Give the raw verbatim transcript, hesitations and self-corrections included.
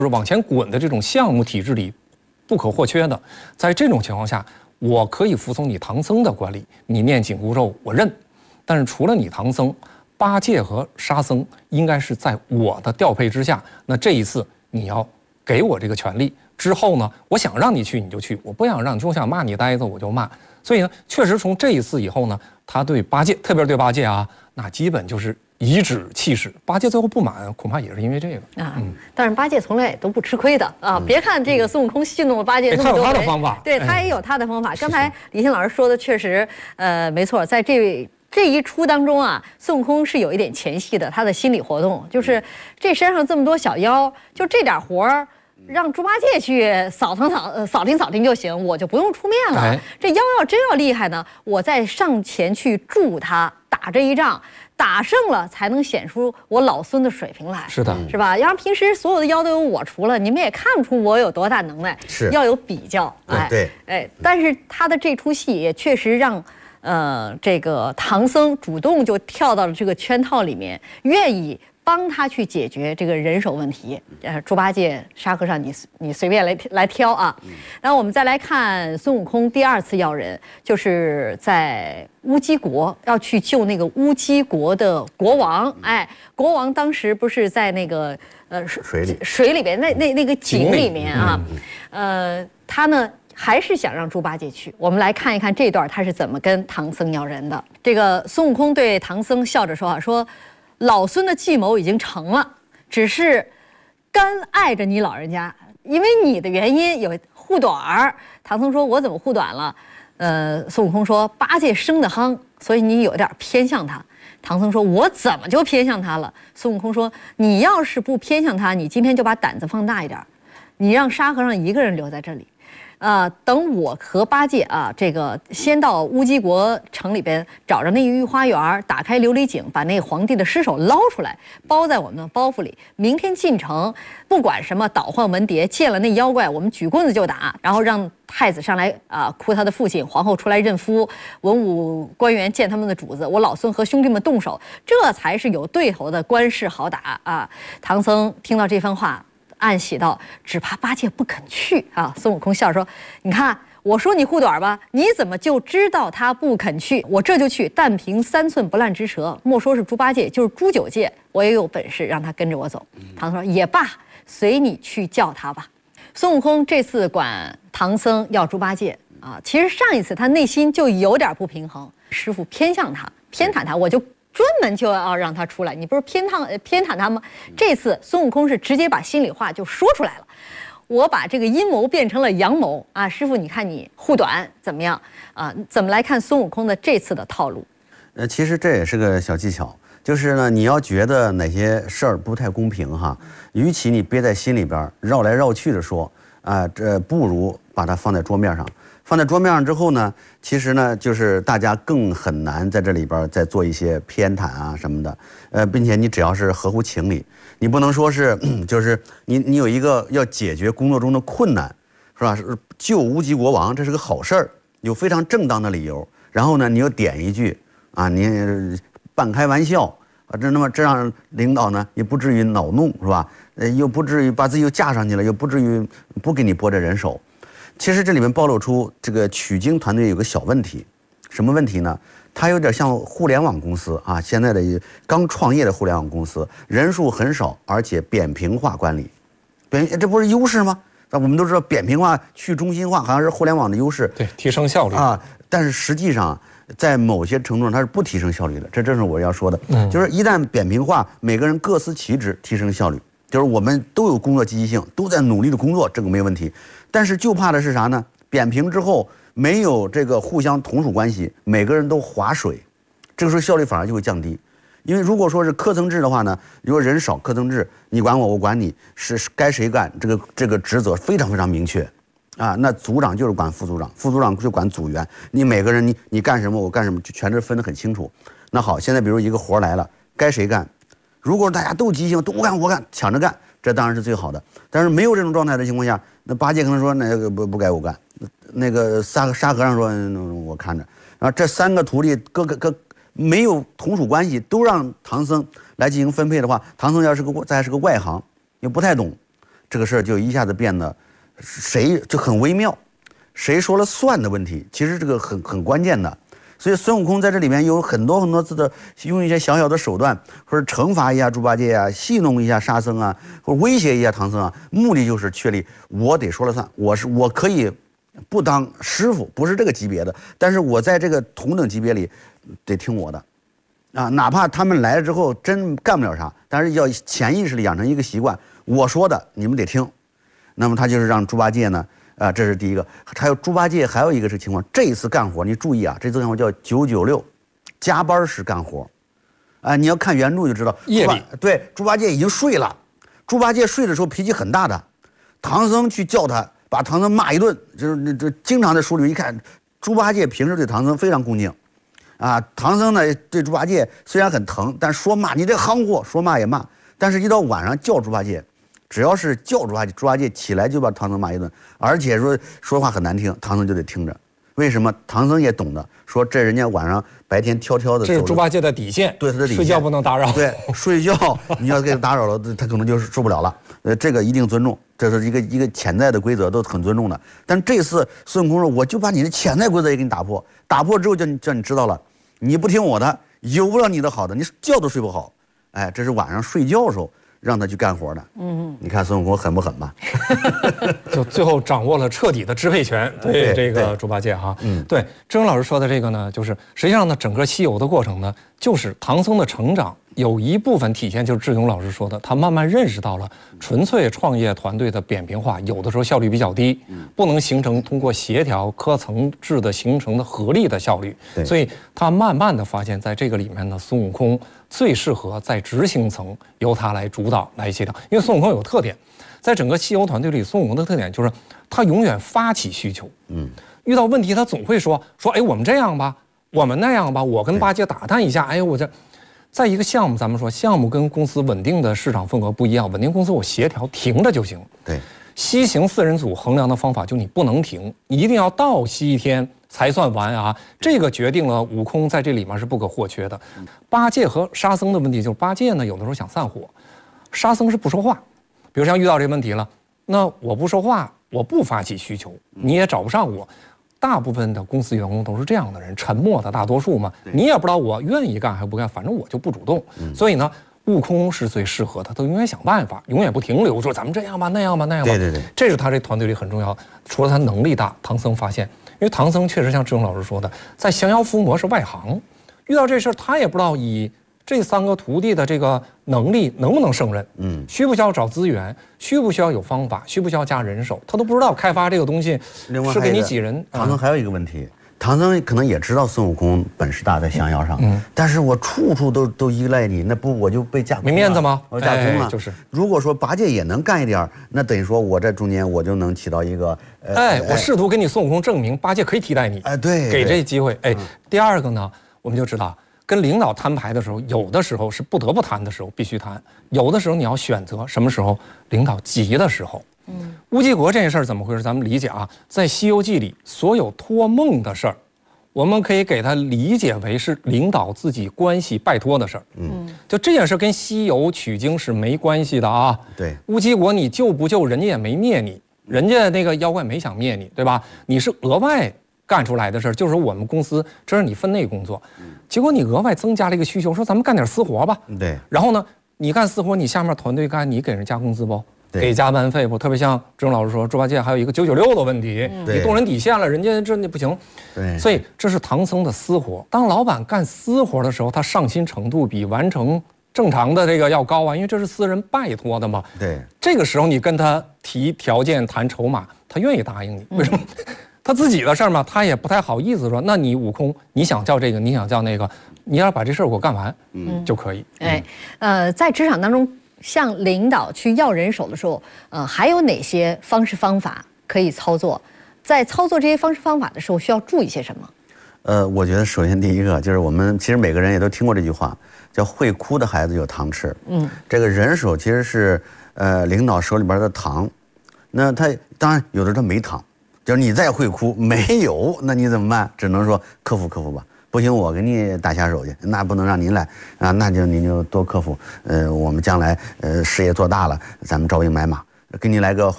就是往前滚的这种项目体制里不可或缺的。在这种情况下，我可以服从你唐僧的管理，你念紧箍咒我认。但是除了你唐僧，八戒和沙僧应该是在我的调配之下。那这一次你要给我这个权利。之后呢，我想让你去你就去，我不想让你去，我想骂你呆子我就骂。所以呢，确实从这一次以后呢，他对八戒，特别是对八戒啊，那基本就是颐指气使。八戒最后不满，恐怕也是因为这个啊。嗯、但是八戒从来也都不吃亏的啊。嗯、别看这个孙悟空戏弄了八戒那么多回，他有他的方法， 对他也有他的方法。哎、刚才李欣老师说的确实，呃，没错，在这。这一出当中啊，孙悟空是有一点前戏的，他的心理活动就是这山上这么多小妖，就这点活儿，让猪八戒去扫腾扫呃扫听扫听就行，我就不用出面了。哎、这妖要真要厉害呢，我再上前去助他打这一仗，打胜了才能显出我老孙的水平来。 是的， 是吧？要是平时所有的妖都由我除了，你们也看不出我有多大能耐。 是， 要有比较。 哎，对， 哎，但是他的这出戏也确实让。呃，这个唐僧主动就跳到了这个圈套里面，愿意帮他去解决这个人手问题。呃，猪八戒、沙和尚，你你随便来来挑啊。然后我们再来看孙悟空第二次要人，就是在乌鸡国要去救那个乌鸡国的国王。哎，国王当时不是在那个呃水里水里边那那那个井里面啊，呃，他呢。还是想让猪八戒去，我们来看一看这段他是怎么跟唐僧要人的。这个孙悟空对唐僧笑着说啊，说老孙的计谋已经成了，只是干碍着你老人家，因为你的原因有护短儿。唐僧说：“我怎么护短了？”呃，孙悟空说：“八戒生得夯，所以你有点偏向他。”唐僧说：“我怎么就偏向他了？”孙悟空说：“你要是不偏向他，你今天就把胆子放大一点，你让沙和尚一个人留在这里。”啊、呃，等我和八戒啊，这个先到乌鸡国城里边找着那御花园，打开琉璃井，把那皇帝的尸首捞出来，包在我们的包袱里。明天进城，不管什么倒换文牒，见了那妖怪，我们举棍子就打，然后让太子上来啊、呃，哭他的父亲，皇后出来认夫，文武官员见他们的主子，我老孙和兄弟们动手，这才是有对头的官事好打啊！唐僧听到这番话。暗喜道：“只怕八戒不肯去啊！”孙悟空笑说：“你看，我说你护短吧，你怎么就知道他不肯去？我这就去，但凭三寸不烂之舌，莫说是猪八戒，就是猪九戒，我也有本事让他跟着我走。”唐僧说：“也罢，随你去叫他吧。”孙悟空这次管唐僧要猪八戒啊，其实上一次他内心就有点不平衡，师傅偏向他，偏袒他，我就。专门就要让他出来，你不是偏袒偏袒他吗？这次孙悟空是直接把心里话就说出来了，我把这个阴谋变成了阳谋啊！师傅，你看你护短怎么样啊？怎么来看孙悟空的这次的套路？ 呃，其实这也是个小技巧，就是呢，你要觉得哪些事儿不太公平哈，与其你憋在心里边绕来绕去的说啊，这不如把它放在桌面上。放在桌面上之后呢，其实呢，就是大家更很难在这里边再做一些偏袒啊什么的，呃，并且你只要是合乎情理，你不能说是，就是你你有一个要解决工作中的困难，是吧？是救乌鸡国王，这是个好事儿，有非常正当的理由。然后呢，你又点一句啊，你半开玩笑啊，这那么这让领导呢也不至于恼怒，是吧？呃，又不至于把自己又架上去了，又不至于不给你拨这人手。其实这里面暴露出这个取经团队有个小问题，什么问题呢？它有点像互联网公司啊，现在的刚创业的互联网公司，人数很少，而且扁平化管理，扁这不是优势吗？那我们都知道扁平化、去中心化好像是互联网的优势， 对，提升效率啊。但是实际上，在某些程度上它是不提升效率的，这正是我要说的。嗯，就是一旦扁平化，每个人各司其职，提升效率。就是我们都有工作积极性，都在努力的工作，这个没问题。但是就怕的是啥呢？扁平之后没有这个互相同属关系，每个人都划水，这个时候效率反而就会降低。因为如果说是科层制的话呢，如果人少科层制，你管我我管你，是该谁干，这个这个职责非常非常明确啊。那组长就是管副组长，副组长就管组员，你每个人你你干什么我干什么，就全是分得很清楚。那好，现在比如一个活来了，该谁干？如果大家都急性，都干我干，抢着干，这当然是最好的。但是没有这种状态的情况下，那八戒可能说那个不不该我干，那个沙沙和尚说、嗯、我看着，然后这三个徒弟各个各没有同属关系，都让唐僧来进行分配的话，唐僧要是个再是个外行，又不太懂， 这个事儿就一下子变得谁就很微妙，谁说了算的问题，其实这个很很关键的。所以孙悟空在这里面有很多很多次的用一些小小的手段，或者惩罚一下猪八戒啊，戏弄一下沙僧啊，或者威胁一下唐僧啊，目的就是确立我得说了算，我是我可以不当师傅，不是这个级别的，但是我在这个同等级别里得听我的，啊，哪怕他们来了之后真干不了啥，但是要潜意识里养成一个习惯，我说的你们得听。那么他就是让猪八戒呢。啊，这是第一个。还有猪八戒，还有一个是情况，这一次干活你注意啊，这次干活叫九九六，加班式干活。啊，你要看原著就知道， 夜里对，猪八戒已经睡了。猪八戒睡的时候脾气很大的，唐僧去叫他，把唐僧骂一顿，就是那这经常在书里一看，猪八戒平时对唐僧非常恭敬，啊，唐僧呢对猪八戒虽然很疼，但说骂你这夯货，说骂也骂，但是一到晚上叫猪八戒。只要是叫猪八戒，猪八戒起来就把唐僧骂一顿，而且说说话很难听，唐僧就得听着。为什么？唐僧也懂得，说这人家晚上白天挑挑的， 这是猪八戒的底线， 对他的底线， 睡觉不能打扰。 对，睡觉你要给他打扰了，他可能就受不了了。呃，这个一定尊重，这是一个一个潜在的规则，都很尊重的。但这次孙悟空说，我就把你的潜在规则也给你打破，打破之后叫你叫你知道了，你不听我的，有不了你的好的，你觉都睡不好。哎，这是晚上睡觉的时候。让他去干活的，嗯，你看孙悟空狠不狠吧？ 就最后掌握了彻底的支配权，对这个猪八戒哈，嗯，对，志勇老师说的这个呢，就是实际上呢，整个西游的过程呢，就是唐僧的成长有一部分体现，就是志勇老师说的，他慢慢认识到了纯粹创业团队的扁平化，有的时候效率比较低，不能形成通过协调科层制的形成的合力的效率，所以他慢慢的发现，在这个里面呢，孙悟空。最适合在执行层由他来主导来协调，因为孙悟空有个特点，在整个西游团队里，孙悟空的特点就是他永远发起需求，嗯，遇到问题他总会说说，哎，我们这样吧，我们那样吧，我跟八戒打探一下，哎，我这，在一个项目，咱们说项目跟公司稳定的市场份额不一样，稳定公司我协调停着就行， 对， 西行四人组衡量的方法就你不能停，你一定要倒吸一天。才算完啊！这个决定了悟空在这里面是不可或缺的。八戒和沙僧的问题就是八戒呢，有的时候想散伙，沙僧是不说话。比如像遇到这个问题了，那我不说话，我不发起需求，你也找不上我。大部分的公司员工都是这样的人，沉默的大多数嘛。你也不知道我愿意干还不干，反正我就不主动。所以呢，悟空是最适合的，他永远想办法，永远不停留，说咱们这样吧，那样吧，那样吧。 对对对， 这是他这团队里很重要。除了他能力大，唐僧发现。因为唐僧确实像志勇老师说的，在降妖伏魔是外行，遇到这事儿他也不知道以这三个徒弟的这个能力能不能胜任，嗯，需不需要找资源，需不需要有方法，需不需要加人手，他都不知道开发这个东西是给你几人。 唐僧还有一个问题，唐僧可能也知道孙悟空本事大在降妖上，嗯，但是我处处都都依赖你，那不我就被架空了， 没面子吗？ 我架空了， 哎、就是。 如果说八戒也能干一点，那等于说我在中间我就能起到一个。 呃、哎，我试图给你孙悟空证明，八戒可以替代你。 哎，对， 给这机会。哎，第二个呢，我们就知道，跟领导摊牌的时候，有的时候是不得不谈的时候必须谈，有的时候你要选择什么时候，领导急的时候。嗯，乌鸡国这件事儿怎么回事？咱们理解啊，在《西游记》里，所有托梦的事儿，我们可以给它理解为是领导自己关系拜托的事儿。嗯，就这件事跟西游取经是没关系的啊。 对， 乌鸡国你救不救，人家也没灭你。人家那个妖怪没想灭你，对吧？你是额外干出来的事儿，就是我们公司这是你分内工作，结果你额外增加了一个需求，说咱们干点私活吧。 对。 然后呢，你干私活，你下面团队干，你给人加工资不？给加班费不？特别像志勇老师说，猪八戒还有一个九九六的问题，你动人底线了，人家这那不行。 对。 所以这是唐僧的私活。当老板干私活的时候，他上心程度比完成。正常的这个要高啊，因为这是私人拜托的嘛。 对， 这个时候你跟他提条件、谈筹码，他愿意答应你。为什么？嗯、他自己的事儿嘛，他也不太好意思说。那你悟空，你想叫这个，你想叫那个，你要把这事儿给我干完，嗯，就可以。 哎，呃，在职场当中，向领导去要人手的时候，呃，还有哪些方式方法可以操作？在操作这些方式方法的时候，需要注意些什么？ 呃，我觉得首先第一个就是我们其实每个人也都听过这句话。叫会哭的孩子有糖吃，嗯，这个人手其实是呃领导手里边的糖，那他当然有的他没糖，就是你再会哭没有，那你怎么办？只能说克服克服吧，不行我给你打下手去，那不能让您来啊，那就您就多克服，呃，我们将来呃事业做大了，咱们招兵买马， 给你来个。